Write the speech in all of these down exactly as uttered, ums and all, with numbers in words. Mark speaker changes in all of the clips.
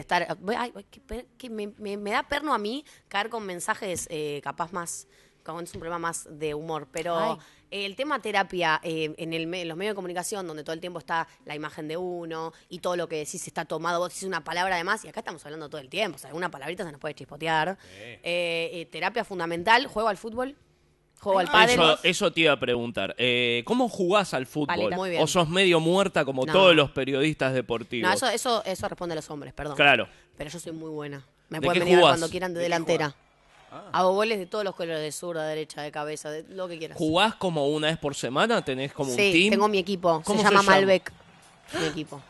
Speaker 1: estar... Ay, que, que me, me, me da perno a mí caer con mensajes eh, capaz más... Como es un problema más de humor, pero
Speaker 2: Ay.
Speaker 1: el tema terapia eh, en, el, en los medios de comunicación, donde todo el tiempo está la imagen de uno y todo lo que decís está tomado, vos decís una palabra además, y acá estamos hablando todo el tiempo, o sea, alguna palabrita se nos puede chispotear. Sí. Eh, eh, terapia fundamental, juego al fútbol, juego al pádel.
Speaker 3: Eso, eso te iba a preguntar. Eh, ¿Cómo jugás al fútbol?
Speaker 1: Palita. Muy bien.
Speaker 3: ¿O sos medio muerta como
Speaker 1: No.
Speaker 3: todos los periodistas deportivos?
Speaker 1: No, eso, eso, eso responde a los hombres, perdón.
Speaker 3: Claro.
Speaker 1: Pero yo soy muy buena. Me
Speaker 3: ¿De
Speaker 1: pueden
Speaker 3: qué
Speaker 1: venir a ver
Speaker 3: jugás?
Speaker 1: cuando quieran de,
Speaker 3: ¿De qué
Speaker 1: delantera.
Speaker 3: Ah.
Speaker 1: Hago goles de todos los colores, de zurda, de derecha, de cabeza, de lo que quieras.
Speaker 3: ¿Jugás como una vez por semana? ¿Tenés como
Speaker 1: sí,
Speaker 3: un team?
Speaker 1: tengo mi equipo.
Speaker 3: ¿Cómo
Speaker 1: se,
Speaker 3: se
Speaker 1: llama
Speaker 3: llama?
Speaker 1: Malbec. Mi equipo.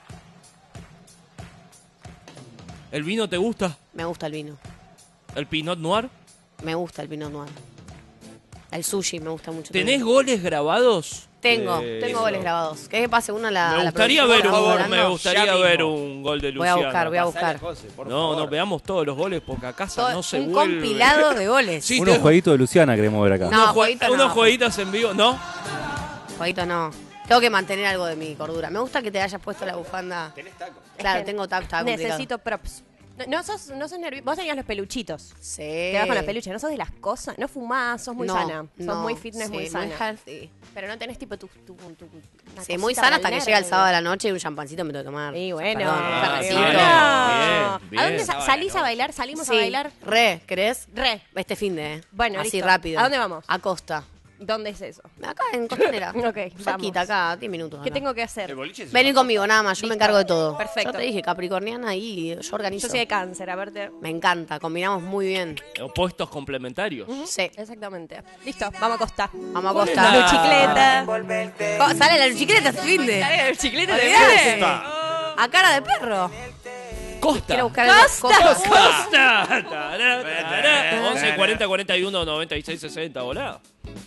Speaker 3: ¿El vino te gusta?
Speaker 1: Me gusta el vino.
Speaker 3: ¿El Pinot Noir?
Speaker 1: Me gusta el Pinot Noir. El sushi me gusta mucho.
Speaker 3: ¿Tenés
Speaker 1: también.
Speaker 3: goles grabados?
Speaker 1: Tengo,
Speaker 3: Eh,
Speaker 1: tengo goles grabados. ¿Querés que pase uno a la
Speaker 3: Me
Speaker 1: a la
Speaker 3: gustaría
Speaker 1: producción?
Speaker 3: ver un
Speaker 1: ¿Vamos
Speaker 3: gol,
Speaker 1: hablando?
Speaker 3: me gustaría
Speaker 4: Ya
Speaker 3: ver
Speaker 4: mismo.
Speaker 3: un gol de
Speaker 1: Voy a
Speaker 3: Luciano.
Speaker 1: buscar, voy a buscar.
Speaker 4: José, por
Speaker 3: No,
Speaker 4: favor.
Speaker 3: no, veamos todos los goles porque acá
Speaker 1: Todo-
Speaker 3: no se
Speaker 1: un
Speaker 3: vuelve.
Speaker 1: compilado de goles.
Speaker 3: Sí,
Speaker 5: Unos
Speaker 3: te-
Speaker 5: jueguitos de Luciana queremos ver acá.
Speaker 1: No,
Speaker 3: unos, jue-
Speaker 1: jueguito no.
Speaker 3: unos jueguitos en vivo, ¿no?
Speaker 1: Jueguito no. Tengo que mantener algo de mi cordura. Me gusta que te hayas puesto la bufanda.
Speaker 4: Tenés tacos.
Speaker 1: Claro,
Speaker 2: Es que
Speaker 1: tengo tacto, está complicado.
Speaker 2: Necesito props. No, no sos, no sos nervioso. Vos tenías los peluchitos.
Speaker 1: Sí.
Speaker 2: Te vas con los peluches. No sos de las cosas. No fumás, sos muy
Speaker 1: No,
Speaker 2: sana. Sos
Speaker 1: no,
Speaker 2: muy fitness,
Speaker 1: sí,
Speaker 2: muy sana.
Speaker 1: healthy.
Speaker 2: Pero no tenés tipo tu... tu, tu una
Speaker 1: Sí, muy
Speaker 2: cosita
Speaker 1: sana hasta que
Speaker 2: balnearia.
Speaker 1: llega el sábado a la noche y un champancito me tengo que tomar.
Speaker 2: Y bueno,
Speaker 1: Perdón, un
Speaker 3: Ah,
Speaker 1: perrecito.
Speaker 3: bien,
Speaker 2: no.
Speaker 3: bien, bien.
Speaker 2: ¿A dónde sa-
Speaker 4: Sábado,
Speaker 2: salís
Speaker 4: ¿no?
Speaker 2: a bailar? ¿Salimos
Speaker 1: Sí,
Speaker 2: a bailar?
Speaker 1: re, ¿querés?
Speaker 2: Re.
Speaker 1: Este fin de, ¿eh?
Speaker 2: Bueno,
Speaker 1: así
Speaker 2: listo.
Speaker 1: rápido.
Speaker 2: ¿A dónde vamos?
Speaker 1: A Costa.
Speaker 2: ¿Dónde es eso?
Speaker 1: Acá en Costanera.
Speaker 2: Ok,
Speaker 1: Cerquita,
Speaker 2: vamos.
Speaker 1: acá, diez minutos.
Speaker 2: ¿Qué
Speaker 1: acá.
Speaker 2: tengo que hacer?
Speaker 4: El boliche se
Speaker 1: Vení
Speaker 4: llama
Speaker 1: conmigo, nada más, yo me encargo de todo.
Speaker 2: Perfecto.
Speaker 1: Yo te dije, capricorniana y yo organizo.
Speaker 2: Yo soy de cáncer, a verte.
Speaker 1: Me encanta, combinamos muy bien.
Speaker 3: Opuestos complementarios.
Speaker 1: Sí,
Speaker 2: Exactamente. Listo, vamos a Costa.
Speaker 1: vamos a
Speaker 3: ¿Cuál es
Speaker 1: Costa.
Speaker 3: la-
Speaker 2: Luchicleta.
Speaker 1: Oh, sale la luchicleta este fin de.
Speaker 2: Dale, Luchicleta de
Speaker 1: Olvidate.
Speaker 2: viaje.
Speaker 1: A cara de perro.
Speaker 3: Costa.
Speaker 1: Quiero buscar el Costa.
Speaker 3: Costa. Tará, tará. once cuarenta cuarenta y uno noventa y seis sesenta, volá.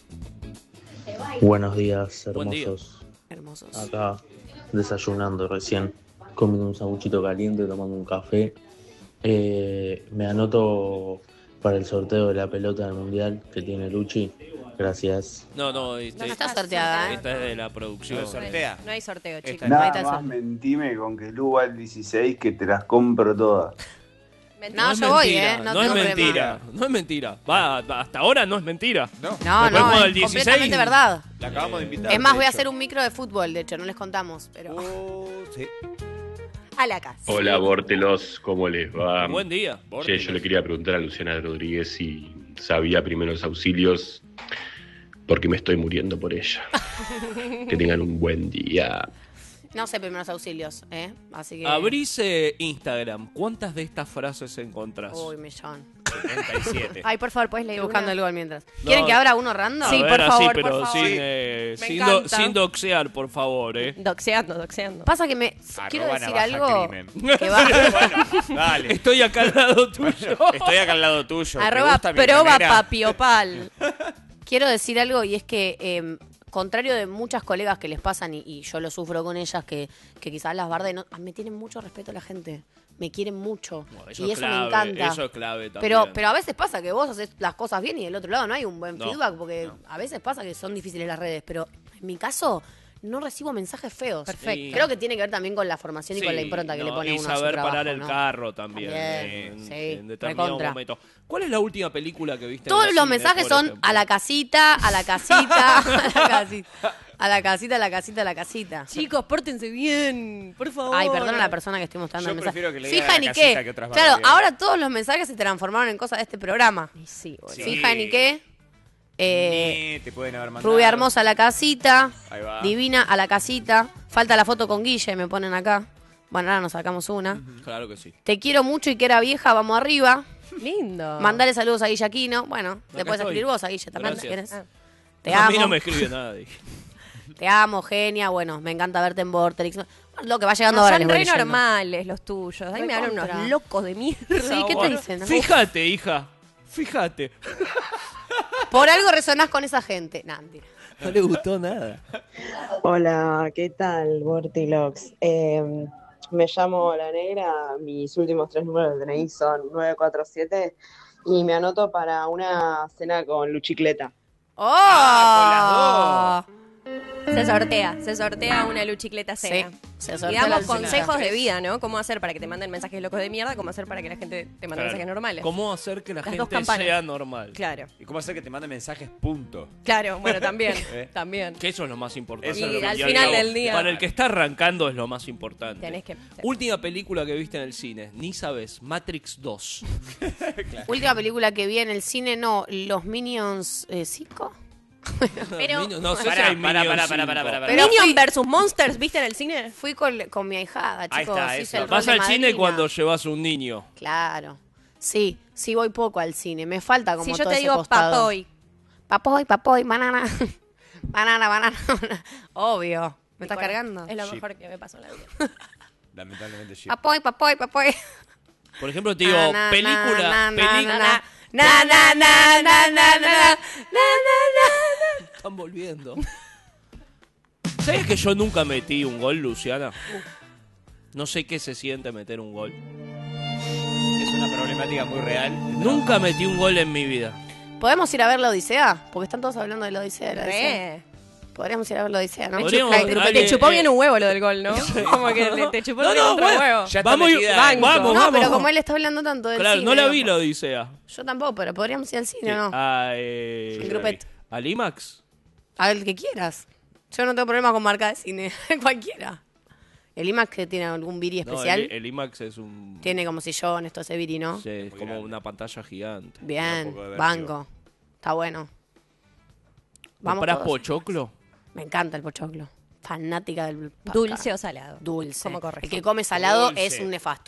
Speaker 6: Buenos días,
Speaker 3: Buen día.
Speaker 6: hermosos.
Speaker 1: Hermosos.
Speaker 6: Acá desayunando recién, comiendo un sanguchito caliente, tomando un café. Eh, me anoto para el sorteo de la pelota del mundial que tiene Luchi. Gracias.
Speaker 3: No, no, este,
Speaker 1: No está sorteada, ¿eh?
Speaker 3: esta es de la producción.
Speaker 4: No sortea.
Speaker 2: No hay sorteo, chicos.
Speaker 4: Esta-
Speaker 2: No hay
Speaker 7: Nada
Speaker 2: tal
Speaker 7: más
Speaker 2: sorteo.
Speaker 7: mentime con que Lu va al dieciséis que te las compro todas.
Speaker 2: Mentira.
Speaker 1: No,
Speaker 3: es
Speaker 1: yo voy,
Speaker 3: mentira,
Speaker 1: ¿eh? No
Speaker 3: No, es
Speaker 1: tengo problema.
Speaker 3: mentira. No es mentira. Va, va, hasta ahora no es mentira.
Speaker 4: No,
Speaker 1: No,
Speaker 3: Después
Speaker 1: no,
Speaker 3: cuando
Speaker 1: es
Speaker 3: el dieciséis
Speaker 1: completamente verdad.
Speaker 4: la acabamos de invitar.
Speaker 1: Es más,
Speaker 4: de
Speaker 1: voy a
Speaker 4: hecho.
Speaker 1: hacer un micro de fútbol, de hecho, no les contamos, pero...
Speaker 4: Oh, sí.
Speaker 2: A la casa.
Speaker 8: Hola, Bortelos, ¿cómo les va?
Speaker 3: Buen día.
Speaker 8: Che, yo le quería preguntar a Luciana Rodríguez si sabía primeros auxilios, porque me estoy muriendo por ella. Que tengan un buen día.
Speaker 1: No sé primeros auxilios, ¿eh? Así que...
Speaker 3: Abrís eh, Instagram. ¿Cuántas de estas frases encontrás?
Speaker 1: Uy, millón.
Speaker 4: setenta y siete.
Speaker 2: Ay, por favor, ¿puedes leer
Speaker 1: Estoy buscando
Speaker 2: una?
Speaker 1: el gol mientras.
Speaker 3: No.
Speaker 1: ¿Quieren que abra uno random?
Speaker 3: A
Speaker 2: Sí,
Speaker 3: ver,
Speaker 2: por
Speaker 3: así,
Speaker 2: favor,
Speaker 3: pero
Speaker 2: por favor.
Speaker 3: sin,
Speaker 2: Sí.
Speaker 3: eh,
Speaker 2: Me
Speaker 3: sin, do-
Speaker 2: encanta.
Speaker 3: sin doxear, por favor, ¿eh?
Speaker 2: Doxeando, doxeando.
Speaker 1: Pasa que me... Quiero
Speaker 4: Arroba
Speaker 1: decir
Speaker 4: navaja
Speaker 1: algo
Speaker 4: crimen.
Speaker 1: que va...
Speaker 4: Bueno, dale.
Speaker 3: Estoy acá al lado tuyo.
Speaker 4: Estoy acá al lado tuyo. ¿Te
Speaker 2: Arroba
Speaker 4: gusta mi
Speaker 2: proba
Speaker 4: remera?
Speaker 2: papiopal.
Speaker 1: Quiero decir algo y es que, eh, contrario de muchas colegas que les pasan, y, y yo lo sufro con ellas, que, que quizás las barden, no, me tienen mucho respeto la gente. Me quieren mucho.
Speaker 3: No,
Speaker 1: y
Speaker 3: es
Speaker 1: eso me
Speaker 3: clave,
Speaker 1: encanta.
Speaker 3: Eso es clave también.
Speaker 1: Pero, pero a veces pasa que vos haces las cosas bien y del otro lado no hay un buen
Speaker 3: No,
Speaker 1: feedback, porque
Speaker 3: no.
Speaker 1: a veces pasa que son difíciles las redes. Pero en mi caso, no recibo mensajes feos.
Speaker 2: Perfecto.
Speaker 1: Creo que tiene que ver también con la formación y
Speaker 3: Sí,
Speaker 1: con la impronta que
Speaker 3: no,
Speaker 1: le pone
Speaker 3: y
Speaker 1: uno a su
Speaker 3: saber
Speaker 1: trabajo,
Speaker 3: parar el
Speaker 1: ¿no?
Speaker 3: carro también.
Speaker 1: También,
Speaker 3: en,
Speaker 1: sí,
Speaker 3: en determinado
Speaker 1: recontra.
Speaker 3: momento. ¿Cuál es la última película que viste? en
Speaker 1: Todos
Speaker 3: el
Speaker 1: los
Speaker 3: cine,
Speaker 1: mensajes
Speaker 3: por
Speaker 1: son
Speaker 3: ejemplo?
Speaker 1: a la casita, a la casita, a la casita. A la casita, a la casita, a la casita.
Speaker 2: Chicos, pórtense bien, por favor.
Speaker 1: Ay, perdona a la persona que estoy mostrando
Speaker 4: Yo
Speaker 1: el mensaje.
Speaker 4: prefiero que le digan
Speaker 1: Fija
Speaker 4: a la
Speaker 1: ni
Speaker 4: casita
Speaker 1: qué.
Speaker 4: que otras
Speaker 1: Claro,
Speaker 4: barbaridades.
Speaker 1: ahora todos los mensajes se transformaron en cosas de este programa.
Speaker 2: Ay, sí, boludo.
Speaker 4: Sí.
Speaker 1: Fija ni qué. Eh,
Speaker 4: Ni te pueden haber mandado.
Speaker 1: rubia hermosa a la casita.
Speaker 4: Ahí va.
Speaker 1: Divina a la casita. Falta la foto con Guille, me ponen acá. Bueno, ahora nos sacamos una.
Speaker 3: Claro que sí.
Speaker 1: Te quiero mucho y que era vieja, vamos arriba.
Speaker 2: Lindo.
Speaker 1: Mandale saludos a Guille Aquino. Bueno, le puedes
Speaker 3: estoy.
Speaker 1: escribir vos a Guille también, si
Speaker 3: Gracias.
Speaker 1: querés.
Speaker 2: Ah.
Speaker 1: Te
Speaker 3: a
Speaker 1: amo.
Speaker 3: mí no me escribe nada. dije.
Speaker 1: Te amo, genia. Bueno, me encanta verte en Vorterix. Lo que va llegando
Speaker 2: No,
Speaker 1: ahora
Speaker 2: son
Speaker 1: les voy
Speaker 2: re
Speaker 1: leyendo.
Speaker 2: normales los tuyos. Ahí me hablan
Speaker 1: Recontra.
Speaker 2: unos locos de mierda.
Speaker 1: Sí, ¿qué te
Speaker 2: boludo.
Speaker 1: dicen?
Speaker 3: Fíjate, hija. Fíjate.
Speaker 1: Por algo resonás con esa gente. Nah, mentira.
Speaker 3: No le gustó nada.
Speaker 9: Hola, ¿qué tal, Bortilox? Eh, me llamo La Negra, mis últimos tres números de D N I son nueve cuatro siete y me anoto para una cena con Luchicleta.
Speaker 1: ¡Oh!
Speaker 4: Ah, con las dos.
Speaker 2: Se sortea, se sortea una luchicleta cena.
Speaker 1: Sí, se
Speaker 2: Y
Speaker 1: sortea
Speaker 2: damos
Speaker 1: la luchicleta.
Speaker 2: consejos de vida, ¿no? Cómo hacer para que te manden mensajes locos de mierda, cómo hacer para que la gente te mande
Speaker 3: Claro.
Speaker 2: mensajes normales.
Speaker 3: ¿Cómo hacer que la
Speaker 2: Las dos
Speaker 3: gente
Speaker 2: campanas.
Speaker 3: sea normal?
Speaker 2: Claro,
Speaker 4: ¿Y cómo hacer que te manden mensajes punto?
Speaker 2: claro, bueno, también,
Speaker 4: ¿Eh?
Speaker 2: también.
Speaker 3: Que eso es lo más importante.
Speaker 4: Eso es lo
Speaker 2: Y
Speaker 4: que
Speaker 2: al
Speaker 4: yo
Speaker 2: final
Speaker 4: digo.
Speaker 2: del día
Speaker 3: Para el que está arrancando es lo más importante.
Speaker 2: tenés que...
Speaker 3: Última película que viste en el cine, ni sabes, Matrix dos.
Speaker 1: Última película que vi en el cine, no, Los Minions eh, cinco.
Speaker 2: Pero-
Speaker 3: Minions- no sé
Speaker 4: Pará,
Speaker 3: si hay
Speaker 4: pará,
Speaker 3: Minions
Speaker 4: pará, pará,
Speaker 3: cinco.
Speaker 4: pará, pará, pará.
Speaker 1: Pero
Speaker 2: Minion
Speaker 1: fui-
Speaker 2: versus Monsters, ¿viste en el cine?
Speaker 1: Fui con, con mi ahijada,
Speaker 4: Ahí
Speaker 1: chicos.
Speaker 4: está,
Speaker 1: hice
Speaker 4: eso.
Speaker 1: el
Speaker 3: Vas
Speaker 1: rol de
Speaker 3: al cine
Speaker 1: madrina.
Speaker 3: cuando llevas un niño.
Speaker 1: Claro. Sí, sí voy poco al cine. Me falta como
Speaker 2: Si yo
Speaker 1: todo
Speaker 2: te
Speaker 1: ese
Speaker 2: digo
Speaker 1: costado.
Speaker 2: papoy,
Speaker 1: Papoy, papoy, banana. banana, banana. Obvio. ¿Me estás
Speaker 2: bueno,
Speaker 1: cargando?
Speaker 2: es lo
Speaker 4: Ship.
Speaker 2: mejor que me pasó en la vida.
Speaker 4: Lamentablemente sí.
Speaker 1: Papoy, papoy, papoy.
Speaker 3: Por ejemplo, te digo,
Speaker 1: Na, na,
Speaker 3: película,
Speaker 1: na, na,
Speaker 3: película.
Speaker 1: na, na, na, na, na, na, na, na, na, na.
Speaker 3: Están volviendo. ¿Sabes que yo nunca metí un gol, Luciana? No sé qué se siente meter un gol.
Speaker 4: Es una problemática muy real.
Speaker 3: Nunca metí un gol en mi vida.
Speaker 1: ¿Podemos ir a ver la Odisea? Porque están todos hablando de la Odisea. de la Odisea.
Speaker 2: Re.
Speaker 1: Podríamos ir a ver la Odisea, ¿no?
Speaker 3: Podríamos-
Speaker 2: La- te-
Speaker 3: Ale,
Speaker 2: te chupó
Speaker 3: eh,
Speaker 2: bien un huevo lo del gol, ¿no? Como que le- te chupó
Speaker 3: No,
Speaker 2: bien
Speaker 3: no,
Speaker 2: otro
Speaker 3: bueno,
Speaker 2: huevo.
Speaker 4: Ya está
Speaker 3: Vamos, y-
Speaker 4: metida
Speaker 3: vamos,
Speaker 4: en-
Speaker 3: vamos,
Speaker 1: No,
Speaker 3: vamos.
Speaker 1: pero como él está hablando tanto del
Speaker 3: Claro,
Speaker 1: cine.
Speaker 3: no la vi
Speaker 1: digo,
Speaker 3: la Odisea.
Speaker 1: Yo tampoco, pero podríamos ir al cine,
Speaker 3: Sí,
Speaker 1: ¿o no?
Speaker 3: a, eh,
Speaker 1: El grupete.
Speaker 3: ¿Al IMAX?
Speaker 1: A ver, el que quieras. Yo no tengo problema con marca de cine. Cualquiera. El IMAX que tiene algún viri
Speaker 3: No,
Speaker 1: especial.
Speaker 3: el, el IMAX es un...
Speaker 1: Tiene como sillón, esto ese viri, ¿no?
Speaker 3: sí, es
Speaker 4: Muy
Speaker 3: como
Speaker 4: grande.
Speaker 3: una pantalla gigante.
Speaker 1: Bien,
Speaker 4: un poco de
Speaker 1: banco. Está bueno. Vamos
Speaker 3: ¿Comprás
Speaker 1: todos.
Speaker 3: pochoclo?
Speaker 1: Me encanta el pochoclo. Fanática del
Speaker 2: Dulce o salado.
Speaker 1: dulce.
Speaker 2: Como corre.
Speaker 1: El que come salado
Speaker 4: Dulce.
Speaker 1: es un nefasto.